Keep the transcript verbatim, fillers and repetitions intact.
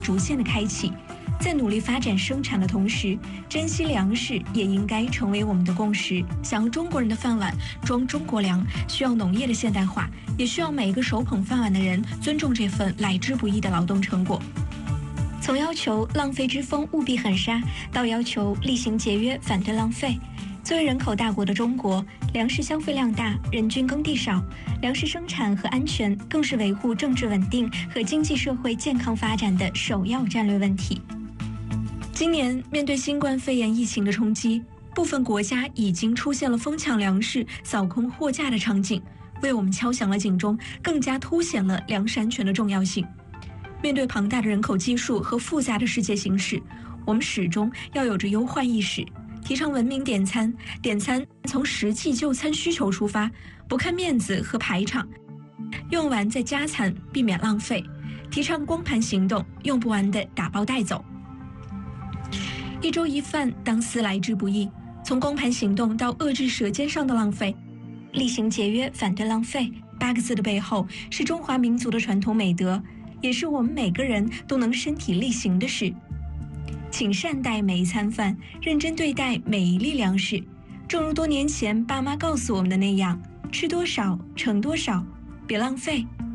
逐渐的开启。在努力发展生产的同时，珍惜粮食也应该成为我们的共识。想要中国人的饭碗装中国粮，需要农业的现代化，也需要每一个手捧饭碗的人尊重这份来之不易的劳动成果。从要求浪费之风务必狠杀，到要求厉行节约，反对浪费。作为人口大国的中国，粮食消费量大，人均耕地少，粮食生产和安全更是维护政治稳定和经济社会健康发展的首要战略问题。今年面对新冠肺炎疫情的冲击，部分国家已经出现了疯抢粮食、扫空货架的场景，为我们敲响了警钟，更加凸显了粮食安全的重要性。面对庞大的人口基数和复杂的世界形势，我们始终要有着忧患意识，提倡文明点餐，点餐从实际就餐需求出发，不看面子和排场，用完再加餐，避免浪费。提倡光盘行动，用不完的打包带走。一粥一饭，当思来之不易。从光盘行动到遏制舌尖上的浪费，厉行节约，反对浪费，八个字的背后是中华民族的传统美德，也是我们每个人都能身体力行的事。请善待每一餐饭，认真对待每一粒粮食。正如多年前爸妈告诉我们的那样，吃多少盛多少，别浪费，